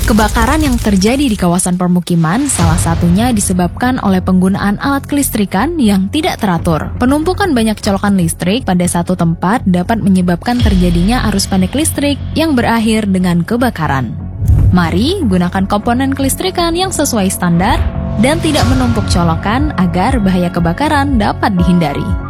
Kebakaran yang terjadi di kawasan permukiman salah satunya disebabkan oleh penggunaan alat kelistrikan yang tidak teratur. Penumpukan banyak colokan listrik pada satu tempat dapat menyebabkan terjadinya arus pendek listrik yang berakhir dengan kebakaran. Mari gunakan komponen kelistrikan yang sesuai standar dan tidak menumpuk colokan agar bahaya kebakaran dapat dihindari.